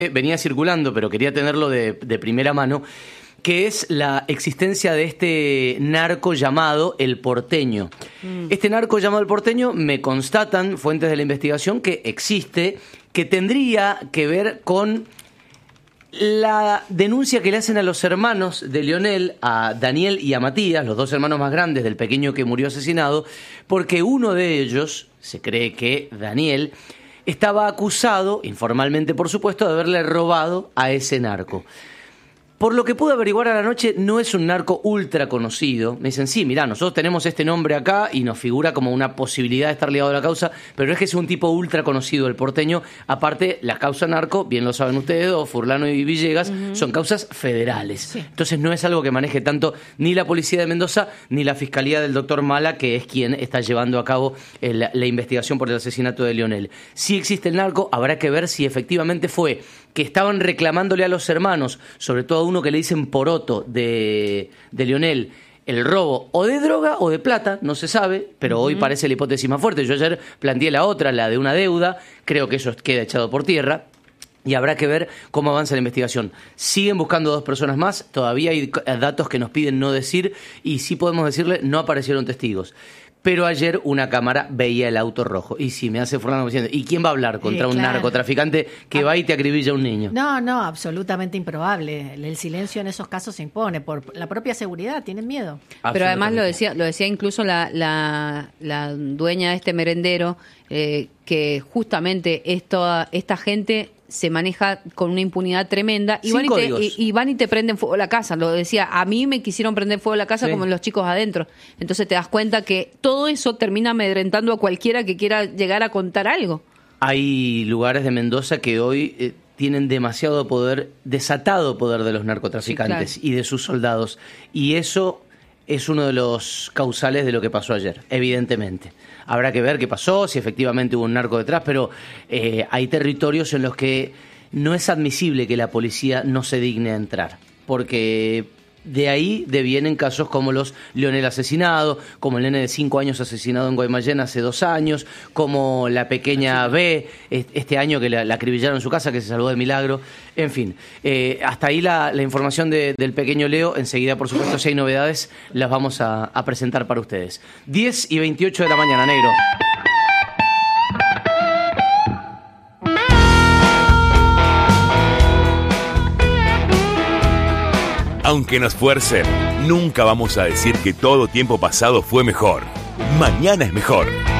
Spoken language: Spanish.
venía circulando, pero quería tenerlo de primera mano, que es la existencia de este narco llamado El Porteño. Este narco llamado El Porteño, me constatan fuentes de la investigación que existe, que tendría que ver con la denuncia que le hacen a los hermanos de Leonel, a Daniel y a Matías, los dos hermanos más grandes del pequeño que murió asesinado, porque uno de ellos, se cree que Daniel, estaba acusado, informalmente por supuesto, de haberle robado a ese narco. Por lo que pude averiguar a la noche, no es un narco ultra conocido. Me dicen, sí, mirá, nosotros tenemos este nombre acá y nos figura como una posibilidad de estar ligado a la causa, pero no es que sea un tipo ultra conocido El Porteño. Aparte, la causa narco, bien lo saben ustedes dos, Furlano y Villegas, son causas federales. Sí. Entonces no es algo que maneje tanto ni la policía de Mendoza ni la fiscalía del doctor Mala, que es quien está llevando a cabo la investigación por el asesinato de Leonel. Si existe el narco, habrá que ver si efectivamente fue que estaban reclamándole a los hermanos, sobre todo a uno que le dicen Poroto de Leonel, el robo o de droga o de plata, no se sabe, pero hoy parece la hipótesis más fuerte. Yo ayer planteé la otra, la de una deuda, creo que eso queda echado por tierra. Y habrá que ver cómo avanza la investigación. Siguen buscando 2 personas más, todavía hay datos que nos piden no decir, y sí podemos decirle, no aparecieron testigos. Pero ayer una cámara veía el auto rojo. Y sí, me hace Fernando diciendo, ¿y quién va a hablar contra un narcotraficante que va y te acribilla a un niño? No, absolutamente improbable. El silencio en esos casos se impone por la propia seguridad, tienen miedo. Pero además lo decía incluso la dueña de este merendero, que justamente esta gente se maneja con una impunidad tremenda y van y te prenden fuego a la casa. Lo decía, a mí me quisieron prender fuego a la casa como los chicos adentro. Entonces te das cuenta que todo eso termina amedrentando a cualquiera que quiera llegar a contar algo. Hay lugares de Mendoza que hoy tienen demasiado poder, desatado poder de los narcotraficantes y de sus soldados. Y eso es uno de los causales de lo que pasó ayer, evidentemente. Habrá que ver qué pasó, si efectivamente hubo un narco detrás, pero hay territorios en los que no es admisible que la policía no se digne a entrar, porque de ahí devienen casos como los Leonel asesinado, como el nene de 5 años asesinado en Guaymallén hace 2 años, como la pequeña B este año que la acribillaron en su casa, que se salvó de milagro. En fin, hasta ahí la información del pequeño Leo. Enseguida, por supuesto, si hay novedades, las vamos a presentar para ustedes. 10:28 de la mañana, negro. Aunque nos fuercen, nunca vamos a decir que todo tiempo pasado fue mejor. Mañana es mejor.